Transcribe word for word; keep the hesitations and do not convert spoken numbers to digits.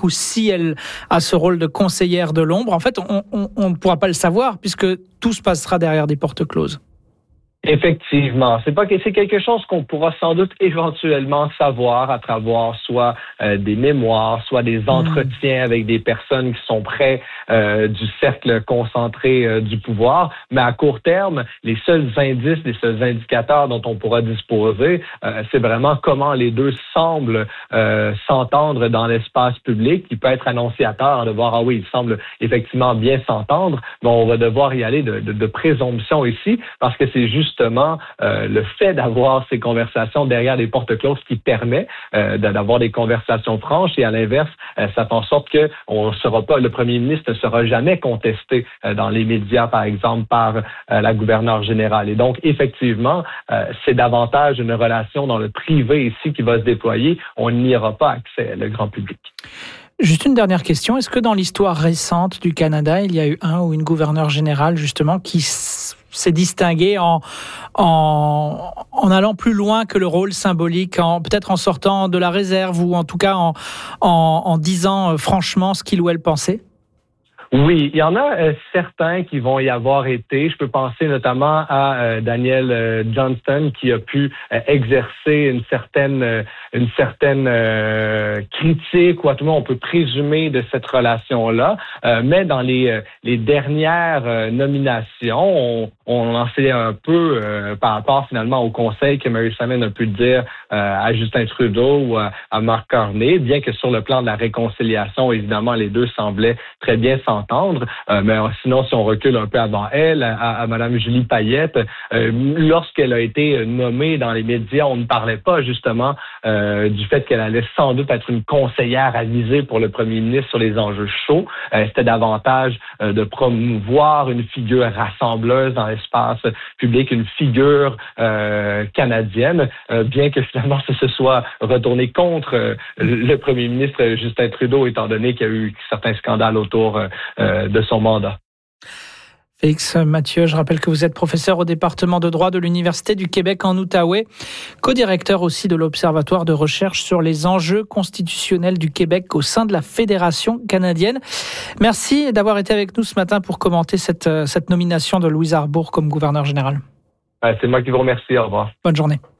ou si elle a ce rôle de conseillère de l'ombre. En fait, on, on, on ne pourra pas le savoir puisque tout se passera derrière des portes closes. Effectivement, c'est pas que c'est quelque chose qu'on pourra sans doute éventuellement savoir à travers soit euh, des mémoires, soit des entretiens mmh. avec des personnes qui sont près euh, du cercle concentré euh, du pouvoir. Mais à court terme, les seuls indices, les seuls indicateurs dont on pourra disposer, euh, c'est vraiment comment les deux semblent euh, s'entendre dans l'espace public, qui peut être annonciateur de voir ah oui, ils semblent effectivement bien s'entendre, mais on va devoir y aller de, de, de présomption ici parce que c'est juste Justement, euh, le fait d'avoir ces conversations derrière des portes closes qui permet euh, d'avoir des conversations franches et à l'inverse, euh, ça fait en sorte que on sera pas, le premier ministre ne sera jamais contesté euh, dans les médias, par exemple, par euh, la gouverneure générale. Et donc, effectivement, euh, c'est davantage une relation dans le privé ici qui va se déployer. On n'y aura pas accès, le grand public. Juste une dernière question. Est-ce que dans l'histoire récente du Canada, il y a eu un ou une gouverneure générale, justement, qui s'est distingué en, en, en allant plus loin que le rôle symbolique, en, peut-être en sortant de la réserve ou en tout cas en, en, en disant euh, franchement ce qu'il ou elle pensait? Oui, il y en a euh, certains qui vont y avoir été. Je peux penser notamment à euh, Daniel euh, Johnston qui a pu euh, exercer une certaine euh, une certaine euh, critique ou à tout le monde on peut présumer de cette relation-là. Euh, mais dans les euh, les dernières euh, nominations, on, on en sait un peu euh, par rapport finalement au conseil que Mary Simon a pu dire euh, à Justin Trudeau ou à, à Marc Carney, bien que sur le plan de la réconciliation, évidemment, les deux semblaient très bien s'entendre. Euh, mais sinon, si on recule un peu avant elle, à, à Mme Julie Payette, euh, lorsqu'elle a été nommée dans les médias, on ne parlait pas justement euh, du fait qu'elle allait sans doute être une conseillère avisée pour le premier ministre sur les enjeux chauds. Euh, c'était davantage euh, de promouvoir une figure rassembleuse dans l'espace public, une figure euh, canadienne, euh, bien que finalement ce se soit retourné contre euh, le premier ministre Justin Trudeau, étant donné qu'il y a eu certains scandales autour euh, de son mandat. Félix Mathieu, je rappelle que vous êtes professeur au département de droit de l'Université du Québec en Outaouais, co-directeur aussi de l'Observatoire de recherche sur les enjeux constitutionnels du Québec au sein de la Fédération canadienne. Merci d'avoir été avec nous ce matin pour commenter cette, cette nomination de Louise Arbour comme gouverneur général. C'est moi qui vous remercie. Au revoir. Bonne journée.